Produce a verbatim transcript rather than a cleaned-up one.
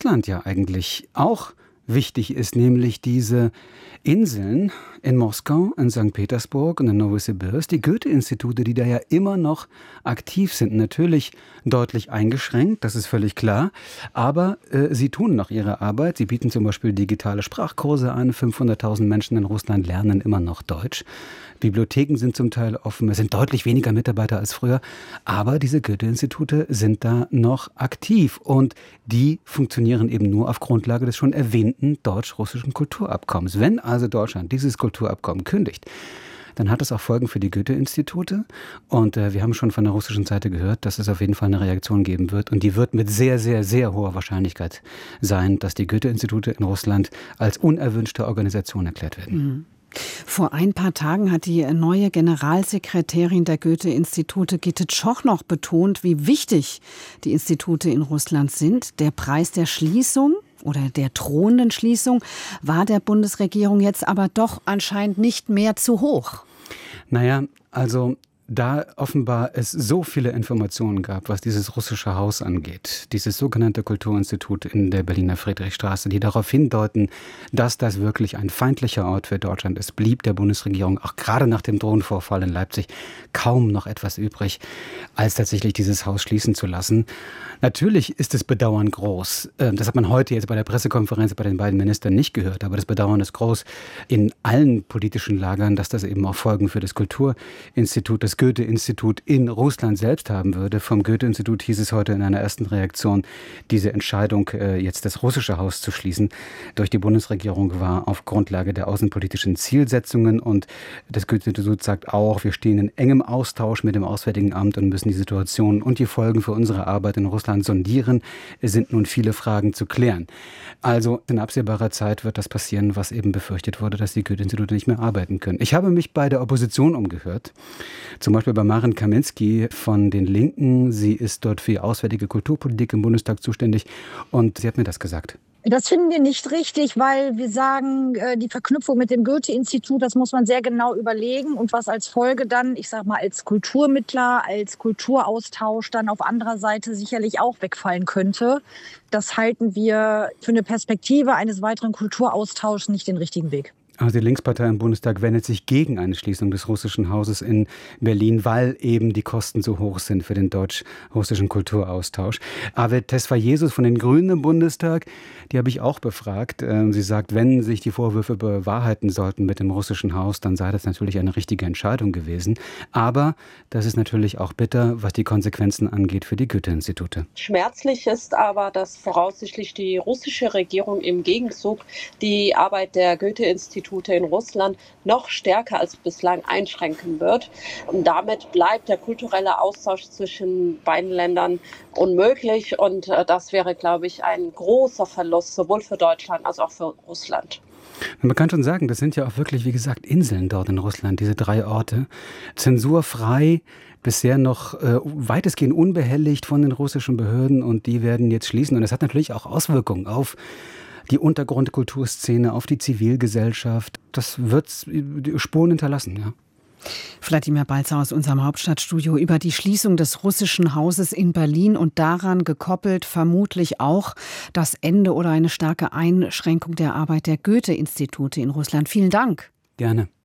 Russland ja eigentlich auch wichtig ist, nämlich diese Inseln in Moskau, in Sankt Petersburg und in Novosibirsk, die Goethe-Institute, die da ja immer noch aktiv sind, natürlich deutlich eingeschränkt, das ist völlig klar, aber äh, sie tun noch ihre Arbeit. Sie bieten zum Beispiel digitale Sprachkurse an, fünfhunderttausend Menschen in Russland lernen immer noch Deutsch. Bibliotheken sind zum Teil offen, es sind deutlich weniger Mitarbeiter als früher, aber diese Goethe-Institute sind da noch aktiv und die funktionieren eben nur auf Grundlage des schon erwähnten deutsch-russischen Kulturabkommens. Wenn also Deutschland dieses Kulturabkommen kündigt, dann hat es auch Folgen für die Goethe-Institute. Und äh, wir haben schon von der russischen Seite gehört, dass es auf jeden Fall eine Reaktion geben wird. Und die wird mit sehr, sehr, sehr hoher Wahrscheinlichkeit sein, dass die Goethe-Institute in Russland als unerwünschte Organisation erklärt werden. Mhm. Vor ein paar Tagen hat die neue Generalsekretärin der Goethe-Institute, Gitte Tschoch, noch betont, wie wichtig die Institute in Russland sind. Der Preis der Schließung oder der drohenden Schließung war der Bundesregierung jetzt aber doch anscheinend nicht mehr zu hoch. Naja, also da offenbar es so viele Informationen gab, was dieses russische Haus angeht, dieses sogenannte Kulturinstitut in der Berliner Friedrichstraße, die darauf hindeuten, dass das wirklich ein feindlicher Ort für Deutschland ist, blieb der Bundesregierung auch gerade nach dem Drohnenvorfall in Leipzig kaum noch etwas übrig, als tatsächlich dieses Haus schließen zu lassen. Natürlich ist das Bedauern groß. Das hat man heute jetzt bei der Pressekonferenz bei den beiden Ministern nicht gehört, aber das Bedauern ist groß in allen politischen Lagern, dass das eben auch Folgen für das Kulturinstitut, das Goethe-Institut in Russland selbst haben würde. Vom Goethe-Institut hieß es heute in einer ersten Reaktion, diese Entscheidung, jetzt das russische Haus zu schließen, durch die Bundesregierung war auf Grundlage der außenpolitischen Zielsetzungen. Und das Goethe-Institut sagt auch, wir stehen in engem Austausch mit dem Auswärtigen Amt und müssen die Situation und die Folgen für unsere Arbeit in Russland sondieren. Es sind nun viele Fragen zu klären. Also in absehbarer Zeit wird das passieren, was eben befürchtet wurde, dass die Goethe-Institute nicht mehr arbeiten können. Ich habe mich bei der Opposition umgehört. Zum Beispiel bei Maren Kaminski von den Linken. Sie ist dort für die auswärtige Kulturpolitik im Bundestag zuständig und sie hat mir das gesagt. Das finden wir nicht richtig, weil wir sagen, die Verknüpfung mit dem Goethe-Institut, das muss man sehr genau überlegen und was als Folge dann, ich sag mal, als Kulturmittler, als Kulturaustausch dann auf anderer Seite sicherlich auch wegfallen könnte. Das halten wir für eine Perspektive eines weiteren Kulturaustauschs nicht den richtigen Weg. Also die Linkspartei im Bundestag wendet sich gegen eine Schließung des russischen Hauses in Berlin, weil eben die Kosten so hoch sind für den deutsch-russischen Kulturaustausch. Avet Tesfayesus von den Grünen im Bundestag, die habe ich auch befragt. Sie sagt, wenn sich die Vorwürfe bewahrheiten sollten mit dem russischen Haus, dann sei das natürlich eine richtige Entscheidung gewesen. Aber das ist natürlich auch bitter, was die Konsequenzen angeht für die Goethe-Institute. Schmerzlich ist aber, dass voraussichtlich die russische Regierung im Gegenzug die Arbeit der Goethe-Institute in Russland noch stärker als bislang einschränken wird. Und damit bleibt der kulturelle Austausch zwischen beiden Ländern unmöglich. Und das wäre, glaube ich, ein großer Verlust, sowohl für Deutschland als auch für Russland. Man kann schon sagen, das sind ja auch wirklich, wie gesagt, Inseln dort in Russland, diese drei Orte. Zensurfrei, bisher noch äh, weitestgehend unbehelligt von den russischen Behörden und die werden jetzt schließen. Und das hat natürlich auch Auswirkungen auf die Untergrundkulturszene, auf die Zivilgesellschaft. Das wird Spuren hinterlassen, ja. Wladimir Balzer aus unserem Hauptstadtstudio über die Schließung des russischen Hauses in Berlin und daran gekoppelt vermutlich auch das Ende oder eine starke Einschränkung der Arbeit der Goethe-Institute in Russland. Vielen Dank. Gerne.